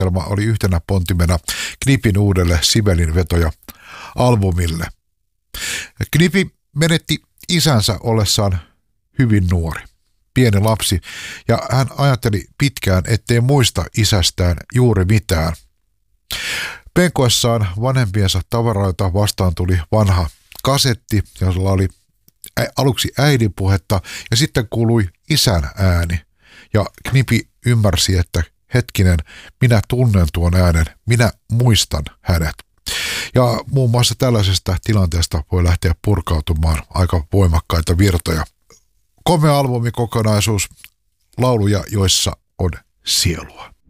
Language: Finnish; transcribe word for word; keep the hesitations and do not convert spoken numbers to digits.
oli yhtenä pontimena Knipin uudelle Sibelin vetoja albumille. Knipi menetti isänsä ollessaan hyvin nuori, pieni lapsi, ja hän ajatteli pitkään, ettei muista isästään juuri mitään. Penkoessaan vanhempiensa tavaroita vastaan tuli vanha kasetti, jolla oli aluksi äidin puhetta ja sitten kuului isän ääni. Ja Knipi ymmärsi, että hetkinen, minä tunnen tuon äänen, minä muistan hänet. Ja muun muassa tällaisesta tilanteesta voi lähteä purkautumaan aika voimakkaita virtoja. Komea albumikokonaisuus, lauluja, joissa on sielua.